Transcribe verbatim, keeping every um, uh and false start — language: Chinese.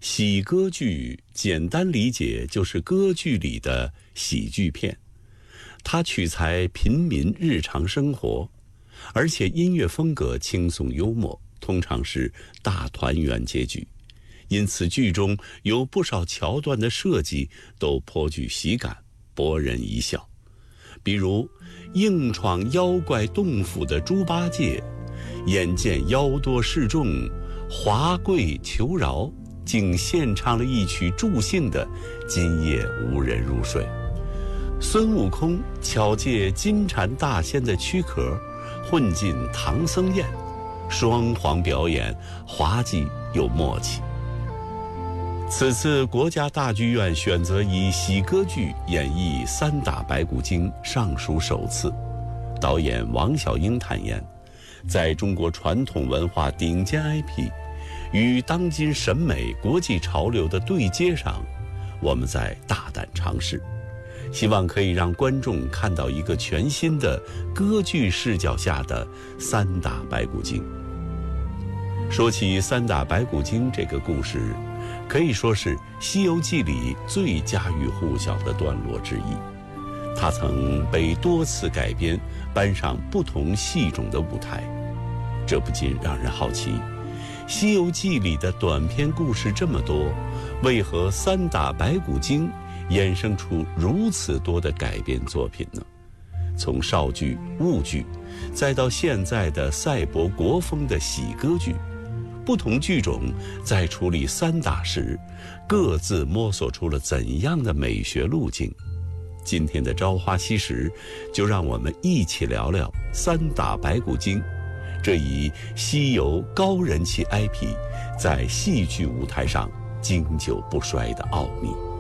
喜歌剧简单理解就是歌剧里的喜剧片，它取材平民日常生活，而且音乐风格轻松幽默，通常是大团圆结局。因此剧中有不少桥段的设计都颇具喜感，博人一笑。比如硬闯妖怪洞府的猪八戒，眼见妖多势众，华贵求饶，竟献唱了一曲助兴的《今夜无人入睡》。孙悟空巧借金蝉大仙的躯壳，混进唐僧宴，双簧表演滑稽又默契。此次国家大剧院选择以喜歌剧演绎《三打白骨精》尚属首次。导演王小英坦言，在中国传统文化顶尖 I P 与当今审美国际潮流的对接上，我们在大胆尝试，希望可以让观众看到一个全新的歌剧视角下的三打白骨精。说起三打白骨精这个故事，可以说是《西游记》里最家喻户晓的段落之一。它曾被多次改编，搬上不同戏种的舞台，这不禁让人好奇，《西游记》里的短篇故事这么多，为何三打白骨精衍生出如此多的改编作品呢？从绍剧、婺剧，再到现在的赛博国风的喜歌剧，不同剧种在处理三打时，各自摸索出了怎样的美学路径。今天的朝花夕拾，就让我们一起聊聊三打白骨精这一西游高人气 I P 在戏剧舞台上经久不衰的奥秘。